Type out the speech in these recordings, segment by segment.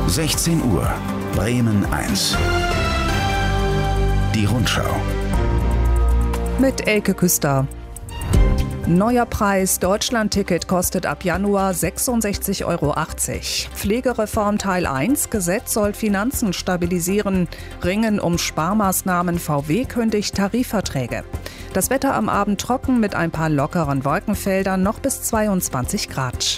16 Uhr, Bremen 1. Die Rundschau. Mit Elke Küster. Neuer Preis: Deutschlandticket kostet ab Januar 66,80 €. Pflegereform Teil 1: Gesetz soll Finanzen stabilisieren. Ringen um Sparmaßnahmen. VW kündigt Tarifverträge. Das Wetter am Abend trocken mit ein paar lockeren Wolkenfeldern, noch bis 22 Grad.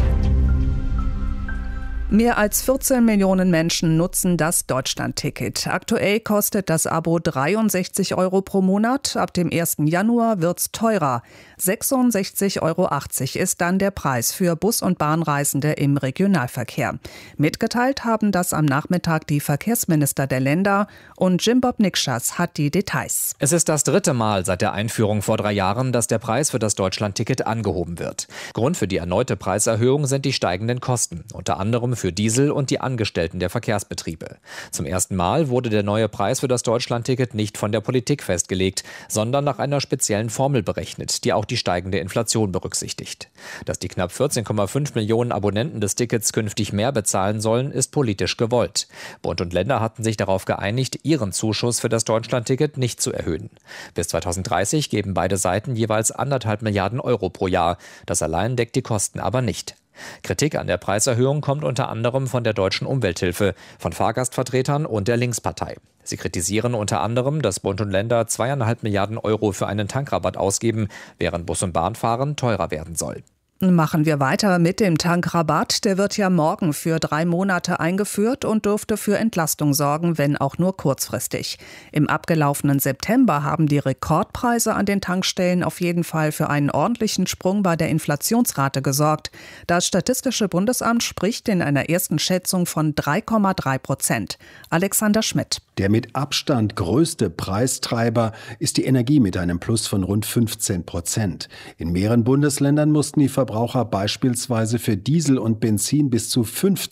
Mehr als 14 Millionen Menschen nutzen das Deutschlandticket. Aktuell kostet das Abo 63 € pro Monat. Ab dem 1. Januar wird's teurer. 66,80 € ist dann der Preis für Bus- und Bahnreisende im Regionalverkehr. Mitgeteilt haben das am Nachmittag die Verkehrsminister der Länder, und Jim-Bob Nikschas hat die Details. Es ist das 3. Mal seit der Einführung vor 3 Jahren, dass der Preis für das Deutschlandticket angehoben wird. Grund für die erneute Preiserhöhung sind die steigenden Kosten, unter anderem für Diesel und die Angestellten der Verkehrsbetriebe. Zum ersten Mal wurde der neue Preis für das Deutschlandticket nicht von der Politik festgelegt, sondern nach einer speziellen Formel berechnet, die auch die steigende Inflation berücksichtigt. Dass die knapp 14,5 Millionen Abonnenten des Tickets künftig mehr bezahlen sollen, ist politisch gewollt. Bund und Länder hatten sich darauf geeinigt, ihren Zuschuss für das Deutschlandticket nicht zu erhöhen. Bis 2030 geben beide Seiten jeweils 1,5 Milliarden € pro Jahr. Das allein deckt die Kosten aber nicht. Kritik an der Preiserhöhung kommt unter anderem von der Deutschen Umwelthilfe, von Fahrgastvertretern und der Linkspartei. Sie kritisieren unter anderem, dass Bund und Länder 2,5 Milliarden € für einen Tankrabatt ausgeben, während Bus- und Bahnfahren teurer werden soll. Machen wir weiter mit dem Tankrabatt. Der wird ja morgen für 3 Monate eingeführt und dürfte für Entlastung sorgen, wenn auch nur kurzfristig. Im abgelaufenen September haben die Rekordpreise an den Tankstellen auf jeden Fall für einen ordentlichen Sprung bei der Inflationsrate gesorgt. Das Statistische Bundesamt spricht in einer ersten Schätzung von 3,3%. Alexander Schmidt. Der mit Abstand größte Preistreiber ist die Energie mit einem Plus von rund 15%. In mehreren Bundesländern mussten die Verbraucher beispielsweise für Diesel und Benzin bis zu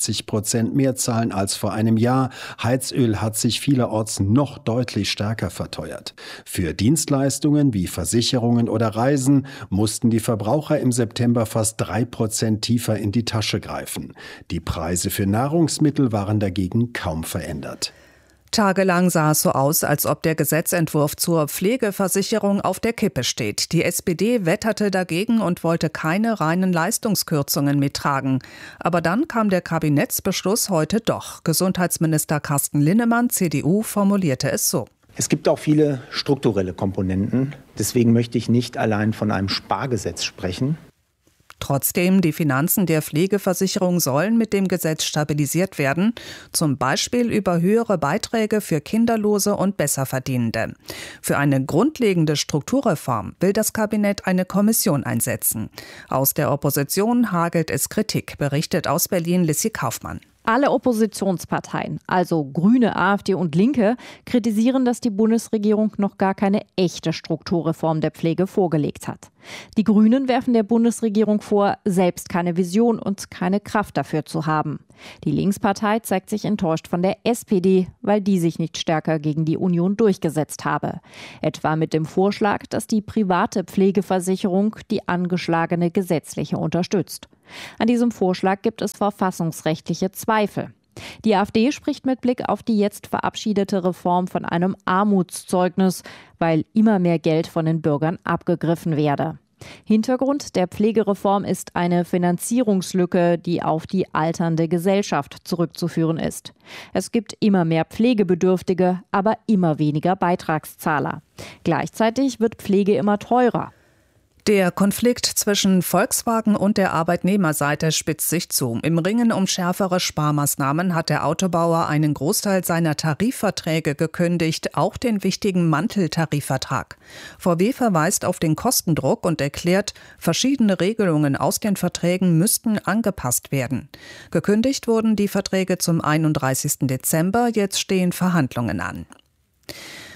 50% mehr zahlen als vor einem Jahr. Heizöl hat sich vielerorts noch deutlich stärker verteuert. Für Dienstleistungen wie Versicherungen oder Reisen mussten die Verbraucher im September fast 3% tiefer in die Tasche greifen. Die Preise für Nahrungsmittel waren dagegen kaum verändert. Tagelang sah es so aus, als ob der Gesetzentwurf zur Pflegeversicherung auf der Kippe steht. Die SPD wetterte dagegen und wollte keine reinen Leistungskürzungen mittragen. Aber dann kam der Kabinettsbeschluss heute doch. Gesundheitsminister Carsten Linnemann, CDU, formulierte es so. Es gibt auch viele strukturelle Komponenten. Deswegen möchte ich nicht allein von einem Spargesetz sprechen. Trotzdem, die Finanzen der Pflegeversicherung sollen mit dem Gesetz stabilisiert werden, zum Beispiel über höhere Beiträge für Kinderlose und Besserverdienende. Für eine grundlegende Strukturreform will das Kabinett eine Kommission einsetzen. Aus der Opposition hagelt es Kritik, berichtet aus Berlin Lissy Kaufmann. Alle Oppositionsparteien, also Grüne, AfD und Linke, kritisieren, dass die Bundesregierung noch gar keine echte Strukturreform der Pflege vorgelegt hat. Die Grünen werfen der Bundesregierung vor, selbst keine Vision und keine Kraft dafür zu haben. Die Linkspartei zeigt sich enttäuscht von der SPD, weil die sich nicht stärker gegen die Union durchgesetzt habe. Etwa mit dem Vorschlag, dass die private Pflegeversicherung die angeschlagene gesetzliche unterstützt. An diesem Vorschlag gibt es verfassungsrechtliche Zweifel. Die AfD spricht mit Blick auf die jetzt verabschiedete Reform von einem Armutszeugnis, weil immer mehr Geld von den Bürgern abgegriffen werde. Hintergrund der Pflegereform ist eine Finanzierungslücke, die auf die alternde Gesellschaft zurückzuführen ist. Es gibt immer mehr Pflegebedürftige, aber immer weniger Beitragszahler. Gleichzeitig wird Pflege immer teurer. Der Konflikt zwischen Volkswagen und der Arbeitnehmerseite spitzt sich zu. Im Ringen um schärfere Sparmaßnahmen hat der Autobauer einen Großteil seiner Tarifverträge gekündigt, auch den wichtigen Manteltarifvertrag. VW verweist auf den Kostendruck und erklärt, verschiedene Regelungen aus den Verträgen müssten angepasst werden. Gekündigt wurden die Verträge zum 31. Dezember, jetzt stehen Verhandlungen an.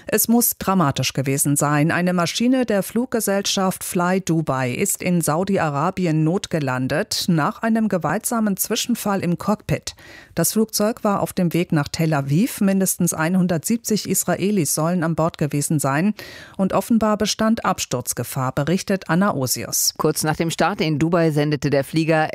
Es muss dramatisch gewesen sein. Eine Maschine der Fluggesellschaft Fly Dubai ist in Saudi-Arabien notgelandet nach einem gewaltsamen Zwischenfall im Cockpit. Das Flugzeug war auf dem Weg nach Tel Aviv. Mindestens 170 Israelis sollen an Bord gewesen sein. Und offenbar bestand Absturzgefahr, berichtet Anna Osius. Kurz nach dem Start in Dubai sendete der Flieger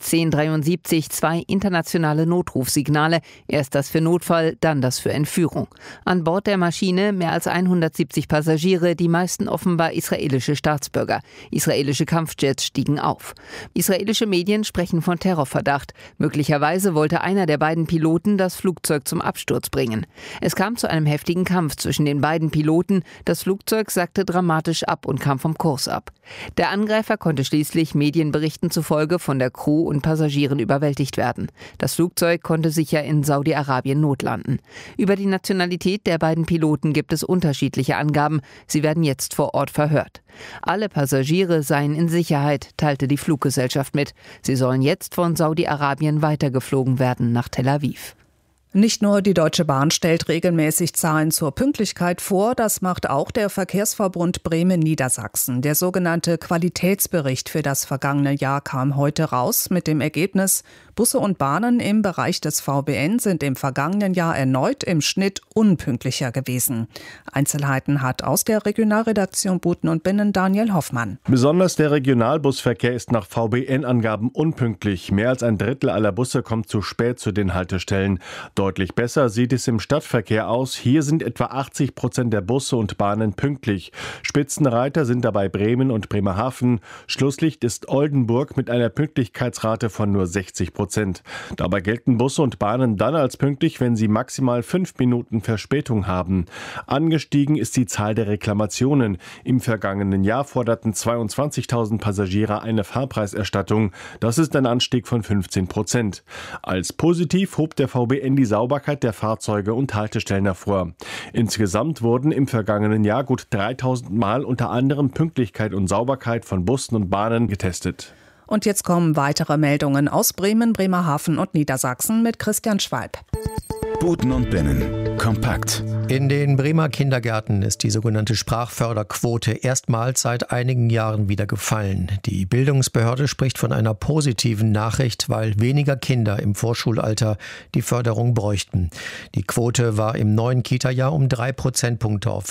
FZ-1073 2 internationale Notrufsignale. Erst das für Notfall, dann das für Entführung. An Bord der Maschine mehr als 170 Passagiere, die meisten offenbar israelische Staatsbürger. Israelische Kampfjets stiegen auf. Israelische Medien sprechen von Terrorverdacht. Möglicherweise wollte einer der beiden Piloten das Flugzeug zum Absturz bringen. Es kam zu einem heftigen Kampf zwischen den beiden Piloten. Das Flugzeug sackte dramatisch ab und kam vom Kurs ab. Der Angreifer konnte schließlich Medienberichten zufolge von der Crew und Passagieren überwältigt werden. Das Flugzeug konnte sicher in Saudi-Arabien notlanden. Über die Nationalität der beiden Piloten gibt es unterschiedliche Angaben. Sie werden jetzt vor Ort verhört. Alle Passagiere seien in Sicherheit, teilte die Fluggesellschaft mit. Sie sollen jetzt von Saudi-Arabien weitergeflogen werden nach Tel Aviv. Nicht nur die Deutsche Bahn stellt regelmäßig Zahlen zur Pünktlichkeit vor, das macht auch der Verkehrsverbund Bremen-Niedersachsen. Der sogenannte Qualitätsbericht für das vergangene Jahr kam heute raus mit dem Ergebnis, Busse und Bahnen im Bereich des VBN sind im vergangenen Jahr erneut im Schnitt unpünktlicher gewesen. Einzelheiten hat aus der Regionalredaktion Buten und Binnen Daniel Hoffmann. Besonders der Regionalbusverkehr ist nach VBN-Angaben unpünktlich. Mehr als ein Drittel aller Busse kommt zu spät zu den Haltestellen. Deutlich besser sieht es im Stadtverkehr aus. Hier sind etwa 80% der Busse und Bahnen pünktlich. Spitzenreiter sind dabei Bremen und Bremerhaven. Schlusslicht ist Oldenburg mit einer Pünktlichkeitsrate von nur 60%. Dabei gelten Busse und Bahnen dann als pünktlich, wenn sie maximal 5 Minuten Verspätung haben. Angestiegen ist die Zahl der Reklamationen. Im vergangenen Jahr forderten 22.000 Passagiere eine Fahrpreiserstattung. Das ist ein Anstieg von 15%. Als positiv hob der VBN die Sauberkeit der Fahrzeuge und Haltestellen hervor. Insgesamt wurden im vergangenen Jahr gut 3.000 Mal unter anderem Pünktlichkeit und Sauberkeit von Bussen und Bahnen getestet. Und jetzt kommen weitere Meldungen aus Bremen, Bremerhaven und Niedersachsen mit Christian Schwalb. Buten und Binnen. Kompakt. In den Bremer Kindergärten ist die sogenannte Sprachförderquote erstmals seit einigen Jahren wieder gefallen. Die Bildungsbehörde spricht von einer positiven Nachricht, weil weniger Kinder im Vorschulalter die Förderung bräuchten. Die Quote war im neuen Kita-Jahr um 3 Prozentpunkte auf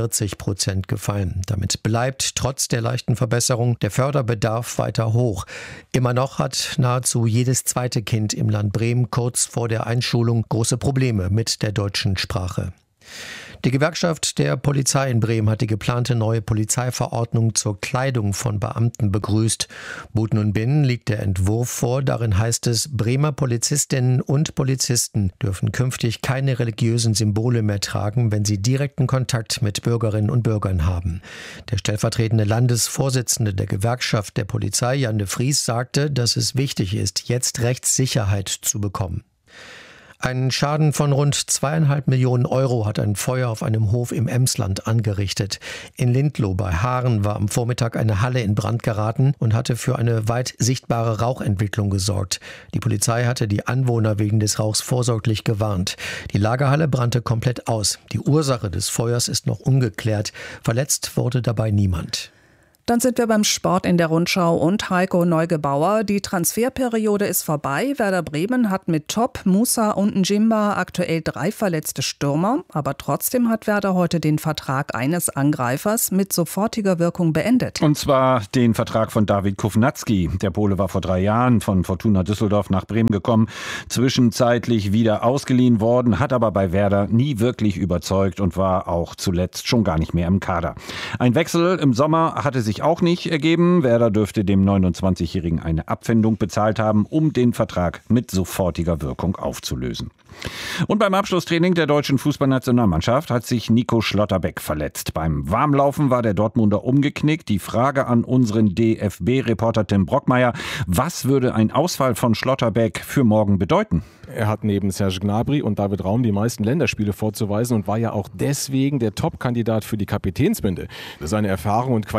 45% gefallen. Damit bleibt trotz der leichten Verbesserung der Förderbedarf weiter hoch. Immer noch hat nahezu jedes zweite Kind im Land Bremen kurz vor der Einschulung große Probleme mit der deutschen Sprache. Die Gewerkschaft der Polizei in Bremen hat die geplante neue Polizeiverordnung zur Kleidung von Beamten begrüßt. Buten und Binnen liegt der Entwurf vor. Darin heißt es, Bremer Polizistinnen und Polizisten dürfen künftig keine religiösen Symbole mehr tragen, wenn sie direkten Kontakt mit Bürgerinnen und Bürgern haben. Der stellvertretende Landesvorsitzende der Gewerkschaft der Polizei, Jan de Vries, sagte, dass es wichtig ist, jetzt Rechtssicherheit zu bekommen. Einen Schaden von rund 2,5 Millionen Euro hat ein Feuer auf einem Hof im Emsland angerichtet. In Lindloh bei Haaren war am Vormittag eine Halle in Brand geraten und hatte für eine weit sichtbare Rauchentwicklung gesorgt. Die Polizei hatte die Anwohner wegen des Rauchs vorsorglich gewarnt. Die Lagerhalle brannte komplett aus. Die Ursache des Feuers ist noch ungeklärt. Verletzt wurde dabei niemand. Dann sind wir beim Sport in der Rundschau und Heiko Neugebauer. Die Transferperiode ist vorbei. Werder Bremen hat mit Top, Musa und Njimba aktuell 3 verletzte Stürmer. Aber trotzdem hat Werder heute den Vertrag eines Angreifers mit sofortiger Wirkung beendet. Und zwar den Vertrag von David Kovnatski. Der Pole war vor 3 Jahren von Fortuna Düsseldorf nach Bremen gekommen, zwischenzeitlich wieder ausgeliehen worden, hat aber bei Werder nie wirklich überzeugt und war auch zuletzt schon gar nicht mehr im Kader. Ein Wechsel im Sommer hatte sich auch nicht ergeben. Werder dürfte dem 29-Jährigen eine Abfindung bezahlt haben, um den Vertrag mit sofortiger Wirkung aufzulösen. Und beim Abschlusstraining der deutschen Fußballnationalmannschaft hat sich Nico Schlotterbeck verletzt. Beim Warmlaufen war der Dortmunder umgeknickt. Die Frage an unseren DFB-Reporter Tim Brockmeier: Was würde ein Ausfall von Schlotterbeck für morgen bedeuten? Er hat neben Serge Gnabry und David Raum die meisten Länderspiele vorzuweisen und war ja auch deswegen der Top-Kandidat für die Kapitänsbinde. Seine Erfahrung und Qualität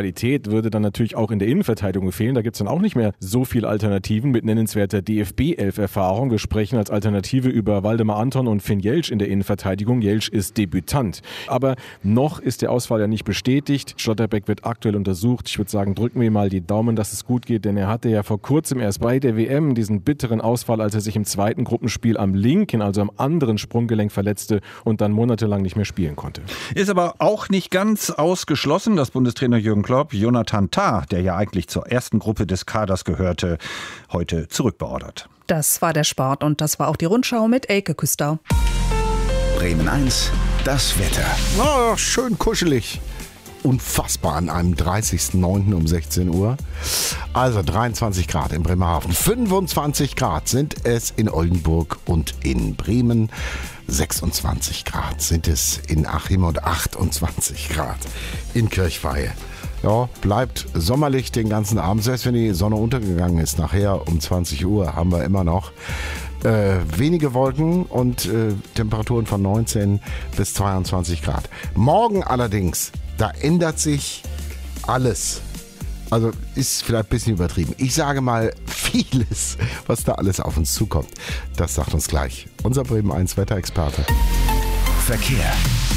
Qualität würde dann natürlich auch in der Innenverteidigung fehlen. Da gibt es dann auch nicht mehr so viele Alternativen mit nennenswerter DFB-11-Erfahrung. Wir sprechen als Alternative über Waldemar Anton und Finn Jeltsch in der Innenverteidigung. Jeltsch ist Debütant. Aber noch ist der Ausfall ja nicht bestätigt. Schlotterbeck wird aktuell untersucht. Ich würde sagen, drücken wir mal die Daumen, dass es gut geht, denn er hatte ja vor kurzem erst bei der WM diesen bitteren Ausfall, als er sich im zweiten Gruppenspiel am linken, also am anderen Sprunggelenk verletzte und dann monatelang nicht mehr spielen konnte. Ist aber auch nicht ganz ausgeschlossen, dass Bundestrainer Jürgen Klopp Jonathan Tah, der ja eigentlich zur ersten Gruppe des Kaders gehörte, heute zurückbeordert. Das war der Sport und das war auch die Rundschau mit Elke Küster. Bremen 1, das Wetter. Oh, schön kuschelig. Unfassbar an einem 30.09. um 16 Uhr. Also 23 Grad in Bremerhaven. 25 Grad sind es in Oldenburg und in Bremen. 26 Grad sind es in Achim und 28 Grad in Kirchweihe. Ja, bleibt sommerlich den ganzen Abend. Selbst wenn die Sonne untergegangen ist, nachher um 20 Uhr haben wir immer noch wenige Wolken und Temperaturen von 19 bis 22 Grad. Morgen allerdings, da ändert sich alles. Also ist vielleicht ein bisschen übertrieben. Ich sage mal vieles, was da alles auf uns zukommt. Das sagt uns gleich unser Bremen 1 Wetterexperte. Verkehr.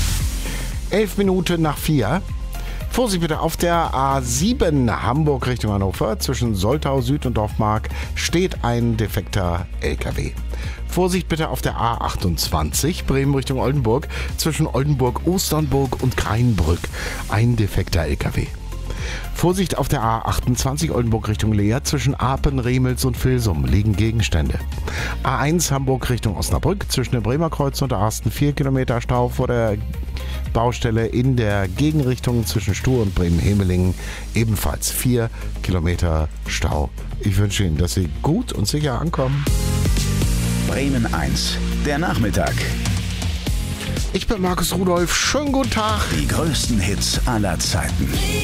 11 Minuten nach 4. Vorsicht bitte, auf der A7 Hamburg Richtung Hannover zwischen Soltau Süd und Dorfmark steht ein defekter LKW. Vorsicht bitte auf der A28 Bremen Richtung Oldenburg zwischen Oldenburg, Osternburg und Kreinbrück. Ein defekter LKW. Vorsicht auf der A28 Oldenburg Richtung Leer zwischen Apen, Remels und Vilsum liegen Gegenstände. A1 Hamburg Richtung Osnabrück zwischen dem Bremer Kreuz und der Arsten 4 Kilometer Stau vor der Baustelle in der Gegenrichtung zwischen Stuhr und Bremen-Hemelingen ebenfalls 4 Kilometer Stau. Ich wünsche Ihnen, dass Sie gut und sicher ankommen. Bremen 1, der Nachmittag. Ich bin Markus Rudolph. Schönen guten Tag. Die größten Hits aller Zeiten.